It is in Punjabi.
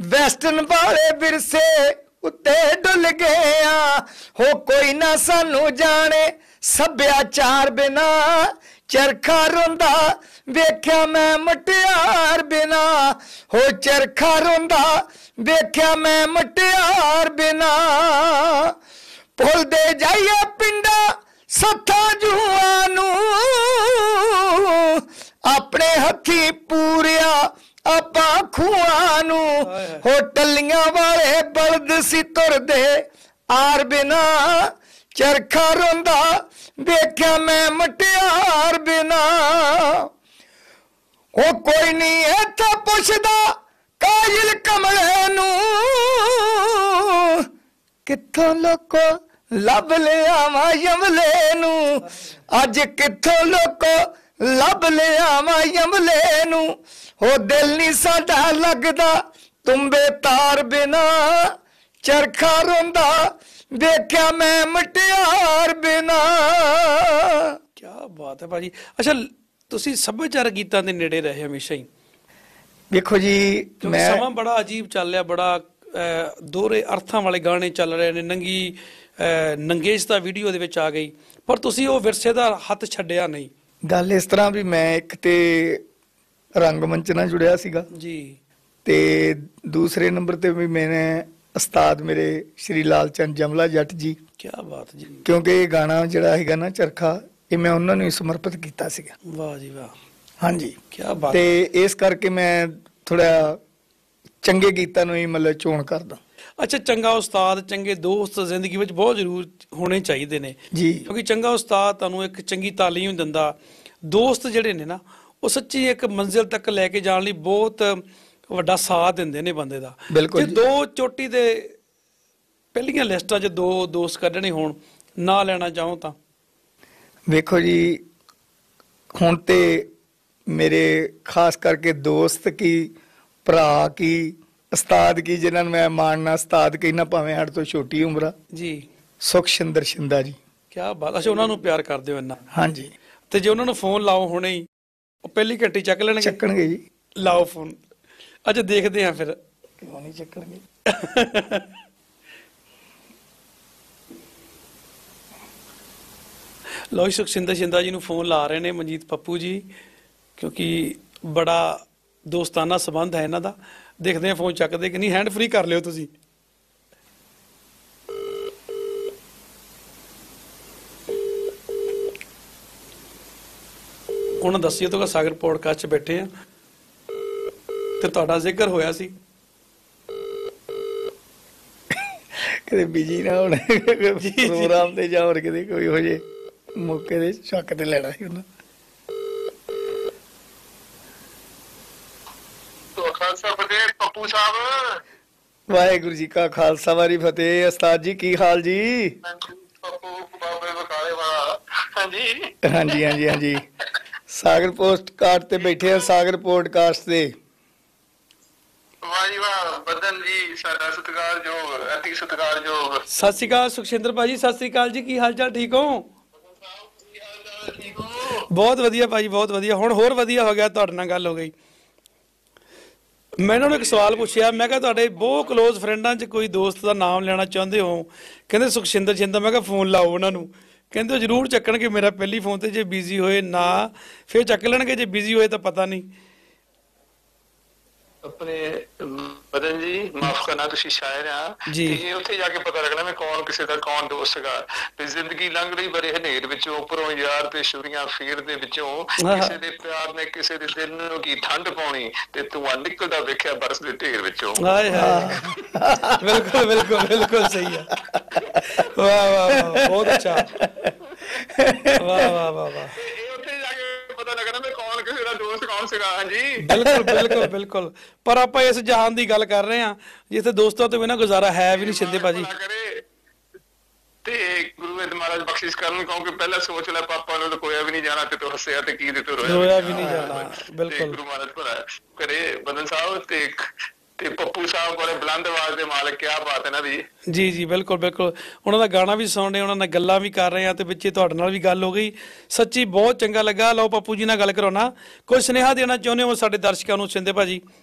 ਵੈਸਟਰਨ ਵਾਲੇ ਵਿਰਸੇ ਉੱਤੇ ਡੁੱਲ ਗਏ ਆ ਹੋ ਕੋਈ ਨਾ ਸਾਨੂੰ ਜਾਣੇ ਸੱਭਿਆਚਾਰ ਬਿਨਾ ਚਰਖਾ ਰੋਂਦਾ ਵੇਖਿਆ ਮੈਂ ਮੁਟਿਆਰ ਬਿਨਾ ਹੋ ਚਰਖਾ ਰੋਂਦਾ ਵੇਖਿਆ ਮੈਂ ਮੁਟਿਆਰ ਬਿਨਾ ਭੁੱਲਦੇ ਜਾਈਏ ਪਿੰਡਾਂ ਸੱਥਾਂ ਜੂਆਂ ਨੂੰ ਆਪਣੇ ਹੱਥੀ ਪੂਰਿਆ ਆਪਾਂ ਖੂਹਾਂ ਨੂੰ ਹੋ ਟੱਲੀਆਂ ਵਾਲੇ ਬਲਦ ਸੀ ਤੁਰਦੇ ਆਰ ਬਿਨਾ ਚਰਖਾ ਰੋਂਦਾ ਵੇਖਿਆ ਮੈਂ ਮੁਟਿਆਰ ਬਿਨਾ ਉਹ ਕੋਈ ਨਹੀਂ ਇੱਥੇ ਪੁੱਛਦਾ ਕਾਜਲ ਕਮਲੇ ਨੂੰ ਕਿੱਥੋਂ ਲੋਕੋ ਲੱਭ ਲਿਆਵਾਂ ਯਮਲੇ ਨੂੰ ਅੱਜ ਕਿੱਥੋਂ ਲੋਕੋ ਲੱਭ ਲਿਆਵਾਂ ਯਮਲੇ ਨੂੰ ਹੋ ਦਿਲ ਨਹੀਂ ਸਾਡਾ ਲੱਗਦਾ ਤੁੰਬੇ ਤਾਰ ਬਿਨਾ ਚਰਖਾ ਰੋਂਦਾ ਵੇਖਿਆ ਮੈਂ ਮੁਟਿਆਰ ਬਿਨਾ। ਕੀ ਬਾਤ ਹੈ ਭਾਜੀ। ਅੱਛਾ, ਤੁਸੀਂ ਸੱਭਿਆਚਾਰਕ ਗੀਤਾਂ ਦੇ ਨੇੜੇ ਰਹੇ ਹਮੇਸ਼ਾ ਹੀ। ਵੇਖੋ ਜੀ, ਮੈਂ ਸਮਾਂ ਬੜਾ ਅਜੀਬ ਚੱਲ ਰਿਹਾ, ਬੜਾ ਦੋਹਰੇ ਅਰਥਾਂ ਵਾਲੇ ਗਾਣੇ ਚੱਲ ਰਹੇ ਨੇ। ਨੰਗੇਸ਼ ਦਾ ਵੀਡੀਓ ਦੇ ਵਿੱਚ ਆ ਗਈ, ਪਰ ਤੁਸੀਂ ਉਹ ਵਿਰਸੇ ਦਾ ਹੱਥ ਛੱਡਿਆ ਨਹੀਂ। ਗੱਲ ਇਸ ਤਰ੍ਹਾਂ ਵੀ ਮੈਂ ਇੱਕ ਤੇ ਰੰਗਮੰਚ ਨਾਲ ਜੁੜਿਆ ਸੀਗਾ ਜੀ, ਤੇ ਦੂਸਰੇ ਨੰਬਰ ਤੇ ਵੀ ਮੈਨੇ ਉਸਤਾਦ ਮੇਰੇ ਸ਼੍ਰੀ ਲਾਲ ਚੰਦ ਜਮਲਾ ਜੱਟ ਜੀ, ਕੀ ਬਾਤ ਜੀ, ਕਿਉਂਕਿ ਇਹ ਗਾਣਾ ਜਿਹੜਾ ਹੈਗਾ ਨਾ ਚਰਖਾ, ਇਹ ਮੈਂ ਉਹਨਾਂ ਨੂੰ ਹੀ ਸਮਰਪਿਤ ਕੀਤਾ ਸੀਗਾ। ਵਾਹ ਜੀ ਵਾਹ, ਹਾਂਜੀ, ਕੀ ਬਾਤ। ਤੇ ਇਸ ਕਰਕੇ ਮੈਂ ਥੋੜਾ ਚੰਗੇ ਗੀਤਾਂ ਨੂੰ ਹੀ ਮਤਲਬ ਚੋਣ ਕਰਦਾ। ਅੱਛਾ, ਚੰਗਾ ਉਸਤਾਦ, ਚੰਗੇ ਦੋਸਤ ਜ਼ਿੰਦਗੀ ਵਿੱਚ ਬਹੁਤ ਜ਼ਰੂਰ ਹੋਣੇ ਚਾਹੀਦੇ ਨੇ ਜੀ, ਕਿਉਂਕਿ ਚੰਗਾ ਉਸਤਾਦ ਤੁਹਾਨੂੰ ਇੱਕ ਚੰਗੀ ਤਾਲੀਮ ਦਿੰਦਾ। ਦੋਸਤ ਜਿਹੜੇ ਨੇ ਨਾ, ਉਹ ਸੱਚੀ ਇੱਕ ਮੰਜ਼ਿਲ ਤੱਕ ਲੈ ਕੇ ਜਾਣ ਲਈ ਬਹੁਤ ਵੱਡਾ ਸਾਥ ਦਿੰਦੇ ਨੇ ਬੰਦੇ ਦਾ। ਬਿਲਕੁਲ। ਜੇ ਦੋ ਚੋਟੀ ਦੇ ਪਹਿਲੀਆਂ ਲਿਸਟਾਂ 'ਚ ਦੋ ਦੋਸਤ ਕੱਢਣੇ ਹੋਣ, ਨਾ ਲੈਣਾ ਚਾਹੋ ਤਾਂ? ਵੇਖੋ ਜੀ, ਹੁਣ ਤੇ ਮੇਰੇ ਖਾਸ ਕਰਕੇ ਦੋਸਤ ਕੀ, ਭਰਾ ਕੀ, ਉਸਤਾਦ ਕੀ, ਜਿਨ੍ਹਾਂ ਨੂੰ ਮੈਂ ਮਾਣਨਾ ਉਸਤਾਦ ਕਹਿਣਾ, ਭਾਵੇਂ ਸਾਡੇ ਤੋਂ ਛੋਟੀ ਉਮਰ ਆ ਜੀ, ਸੁਖਸ਼ਿੰਦਰ ਸ਼ਿੰਦਾ ਜੀ। ਕੀ ਬਾਤ। ਅੱਛਾ, ਉਹਨਾਂ ਨੂੰ ਪਿਆਰ ਕਰਦੇ ਹੋ ਇੰਨਾ? ਹਾਂਜੀ। ਤੇ ਜੇ ਉਹਨਾਂ ਨੂੰ ਫੋਨ ਲਾਓ ਹੁਣੇ ਹੀ, ਉਹ ਪਹਿਲੀ ਘੰਟੀ ਚੱਕ ਲੈਣਗੇ? ਚੱਕਣਗੇ ਜੀ। ਲਾਓ ਫੋਨ। ਅੱਛਾ, ਦੇਖਦੇ ਆ ਫਿਰ। ਕਿਉਂ ਨਹੀਂ ਚੱਕਣਗੇ? ਲਓ, ਸੁਖਸ਼ਿੰਦਰ ਸ਼ਿੰਦਾ ਜੀ ਨੂੰ ਫੋਨ ਲਾ ਰਹੇ ਨੇ ਮਨਜੀਤ ਪੱਪੂ ਜੀ, ਕਿਉਂਕਿ ਬੜਾ ਦੋਸਤਾਨਾ ਸੰਬੰਧ ਹੈ ਇਹਨਾਂ ਦਾ। ਦੇਖਦੇ ਆ ਫੋਨ ਚੱਕਦੇ ਕਿ ਨਹੀਂ। ਹੈਂਡ ਫ੍ਰੀ ਕਰ ਲਿਓ ਤੁਸੀਂ। ਉਹਨਾਂ ਦੱਸਿਓ ਤਾਂ ਸਾਗਰ ਪੋਡਕਾਸਟ 'ਚ ਬੈਠੇ ਆ ਤੇ ਤੁਹਾਡਾ ਜ਼ਿਕਰ ਹੋਇਆ ਸੀ। ਕਦੇ ਬਿਜੀ ਨਾ ਹੋਣ ਪ੍ਰੋਗਰਾਮ ਤੇ ਜਾਂ ਹੋਰ ਕਿਤੇ ਕੋਈ ਹੋ ਜੇ ਮੌਕੇ ਦੇ ਸ਼ੱਕ ਤੇ ਲੈਣਾ ਸੀ ਉਹਨਾਂ। ਪੱਪੂ ਸਾਹਿਬ, ਵਾਹਿਗੁਰੂ ਜੀ ਕਾ ਖਾਲਸਾ, ਵਾਰੀ ਫਤਿਹ। ਉਸਤਾਦ ਜੀ ਕੀ ਹਾਲ ਜੀ? ਪੱਪੂ ਬਾਬੇ ਬਕਾਲੇ ਵਾਲਾ। ਹਾਂਜੀ ਹਾਂਜੀ ਹਾਂਜੀ ਹਾਂਜੀ, ਸਾਗਰ ਪੋਡਕਾਸਟ ਤੇ ਬੈਠੇ ਆ, ਸਾਗਰ ਪੋਡਕਾਸਟ ਤੇ। ਵਾਹ ਜੀ ਵਾਹ, ਬਦਨ ਜੀ ਸਾਡਾ ਸਤਿਕਾਰਯੋਗ, ਅਤੀ ਸਤਿਕਾਰਯੋਗ। ਸਤਿ ਸ਼੍ਰੀ ਅਕਾਲ ਸੁਖਸ਼ਿੰਦਰ ਭਾਜੀ, ਸਤਿ ਸ਼੍ਰੀ ਅਕਾਲ ਜੀ। ਕੀ ਹਾਲ ਚਾਲ, ਠੀਕ ਹੋ? ਠੀਕ ਹੋ? ਬਹੁਤ ਵਧੀਆ ਭਾਜੀ, ਬਹੁਤ ਵਧੀਆ। ਹੁਣ ਹੋਰ ਵਧੀਆ ਹੋ ਗਿਆ, ਤੁਹਾਡੇ ਨਾਲ ਗੱਲ ਹੋ ਗਈ। ਮੈਂ ਇਹਨਾਂ ਨੂੰ ਇੱਕ ਸਵਾਲ ਪੁੱਛਿਆ, ਮੈਂ ਕਿਹਾ ਤੁਹਾਡੇ ਬਹੁਤ ਕਲੋਜ਼ ਫਰੈਂਡਾਂ 'ਚ ਕੋਈ ਦੋਸਤ ਦਾ ਨਾਮ ਲੈਣਾ ਚਾਹੁੰਦੇ ਹੋ? ਕਹਿੰਦੇ ਸੁਖਸ਼ਿੰਦਰ ਸ਼ਿੰਦਾ। ਮੈਂ ਕਿਹਾ ਫੋਨ ਲਾਓ ਉਹਨਾਂ ਨੂੰ। ਕਹਿੰਦੇ ਉਹ ਜ਼ਰੂਰ ਚੱਕਣਗੇ ਮੇਰਾ ਪਹਿਲੀ ਫੋਨ ਤੇ, ਜੇ ਬਿਜ਼ੀ ਹੋਏ ਨਾ ਫਿਰ ਚੱਕ ਲੈਣਗੇ, ਜੇ ਬਿਜ਼ੀ ਹੋਏ ਤਾਂ ਪਤਾ ਨਹੀਂ। ਆਪਣੇ ਬਦਨ ਜੀ ਮਾਫ ਕਰਨਾ, ਤੁਸੀਂ ਸ਼ਾਇਰ ਆ ਜੀ। ਤੇ ਉੱਥੇ ਜਾ ਕੇ ਪਤਾ ਲੱਗਣਾ ਮੈਂ ਕੌਣ ਕਿਸੇ ਦਾ ਕੌਣ ਦੋਸਤ ਹੈਗਾ। ਤੇ ਜ਼ਿੰਦਗੀ ਲੰਘ ਰਹੀ ਬੜੇ ਹਨੇਰ ਵਿੱਚੋਂ, ਉੱਪਰੋਂ ਯਾਰ ਤੇ ਛੁਰੀਆਂ ਫੇਰ ਦੇ ਵਿੱਚੋਂ, ਕਿਸੇ ਦੇ ਪਿਆਰ ਨੇ ਕਿਸੇ ਦੇ ਦਿਲ ਨੂੰ ਕੀ ਠੰਡ ਪਾਉਣੀ, ਤੇ ਧੂੰਆਂ ਨਿਕਲਦਾ ਵੇਖਿਆ ਬਰਸ ਦੇ ਢੇਰ ਵਿੱਚੋਂ। ਹਾਏ ਹਾਏ, ਬਿਲਕੁਲ ਬਿਲਕੁਲ ਬਿਲਕੁਲ ਸਹੀ ਹੈ। ਵਾਹ ਵਾਹ ਵਾਹ, ਬਹੁਤ ਅੱਛਾ। ਵਾਹ ਵਾਹ ਵਾਹ ਵਾਹ। ਉੱਥੇ ਜਾ ਕੇ ਪਤਾ ਲੱਗਣਾ ਮੈਂ ਕੌਣ ਕਿਸੇ ਦਾ ਦੋਸਤ ਕੌਣ ਸੀਗਾ। ਹਾਂਜੀ, ਬਿਲਕੁਲ ਬਿਲਕੁਲ ਬਿਲਕੁਲ। ਪਰ ਆਪਾਂ ਇਸ ਜਹਾਨ ਦੀ ਗੱਲ ਕਰ ਰਹੇ ਹਾਂ ਜਿੱਥੇ ਦੋਸਤਾਂ ਤੋਂ ਬਿਨਾਂ ਗੁਜ਼ਾਰਾ ਹੈ ਵੀ ਨਹੀਂ। ਸ਼ਿੰਦੇ ਭਾਜੀ ਤੇ ਗੁਰੂ ਗੋਬਿੰਦ ਮਹਾਰਾਜ ਬਖਸ਼ਿਸ਼ ਕਰਨ, ਕਿਉਂਕਿ ਪਹਿਲਾਂ ਸੋਚ ਲੈ ਪਾਪਾ ਨੂੰ ਲੁਕੋਇਆ ਵੀ ਨਹੀਂ ਜਾਣਾ, ਤੇ ਤੂੰ ਹੱਸਿਆ ਤੇ ਕੀ, ਤੇ ਤੂੰ ਰੋਇਆ ਵੀ ਨਹੀਂ ਜਾਣਾ। ਬਿਲਕੁਲ, ਗੁਰੂ ਮਹਾਰਾਜ ਭਲਾ ਕਰੇ। ਬਦਨ ਸਾਹਿਬ ਤੇ ਪੱਪੂ ਸਾਹਿਬ ਬੜੇ ਬੁਲੰਦ ਆਵਾਜ਼ ਦੇ ਮਾਲਕ, ਕਿਆ ਬਾਤ ਹੈ ਨਾ ਵੀ। ਜੀ ਜੀ, ਬਿਲਕੁਲ ਬਿਲਕੁਲ। ਉਹਨਾਂ ਦਾ ਗਾਣਾ ਵੀ ਸੁਣ ਰਹੇ, ਉਹਨਾਂ ਨਾਲ ਗੱਲਾਂ ਵੀ ਕਰ ਰਹੇ ਆ, ਤੇ ਵਿੱਚੇ ਤੁਹਾਡੇ ਨਾਲ ਵੀ ਗੱਲ ਹੋ ਗਈ। ਸੱਚੀ ਬਹੁਤ ਚੰਗਾ ਲੱਗਾ। ਲਓ ਪੱਪੂ ਜੀ ਨਾਲ ਗੱਲ ਕਰਾਉਣਾ। ਕੋਈ ਸੁਨੇਹਾ ਦੇਣਾ ਚਾਹੁੰਦੇ ਹੋ ਸਾਡੇ ਦਰਸ਼ਕਾਂ ਨੂੰ ਸ਼ਿੰਦੇ ਭਾਜੀ?